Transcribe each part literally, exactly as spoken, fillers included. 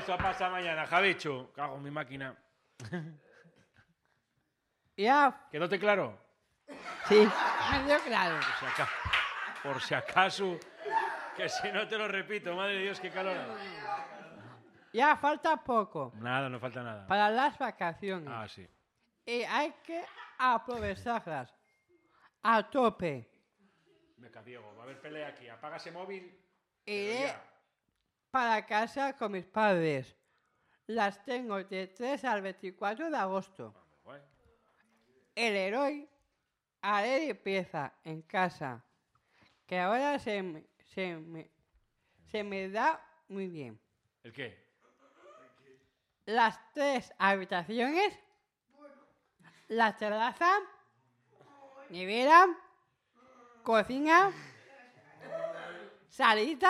eso pasa mañana, Javichu. Cago en mi máquina. Ya. ¿Quedóte claro? Sí, medio claro. Por si acaso, por si acaso, que si no te lo repito, madre de Dios, qué calor. Ya falta poco. Nada, no falta nada. Para las vacaciones. Ah, sí. Y hay que aprovecharlas a tope. Venga, Diego, va a haber pelea aquí. Apaga ese móvil. Iré para casa con mis padres. Las tengo de tres al veinticuatro de agosto. El héroe haré limpieza en casa, que ahora se me, se me, se me da muy bien. ¿El qué? Las tres habitaciones, la terraza, nevera, cocina, salita,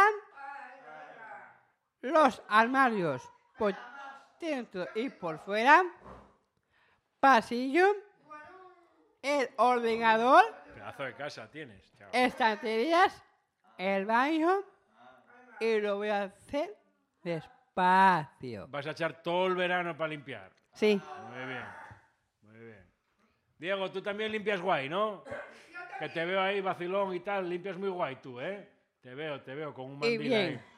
los armarios por dentro y por fuera, pasillo, el ordenador, Pedazo de casa tienes, chaval. estanterías, el baño y lo voy a hacer despacio. Vas a echar todo el verano para limpiar. Sí. Muy bien, muy bien. Diego, tú también limpias guay, ¿no? Que te veo ahí vacilón y tal, limpias muy guay tú, ¿eh? Te veo, te veo con un Y mandil bien. ahí.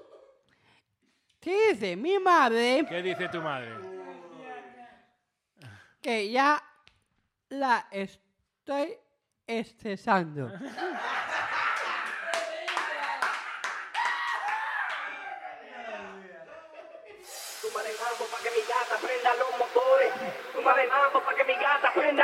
¿Qué dice mi madre? ¿Qué dice tu madre? Que ya la estoy estresando. Súmale mambo pa' que mi gata prenda los motores. Súmale mambo pa' que mi gata prenda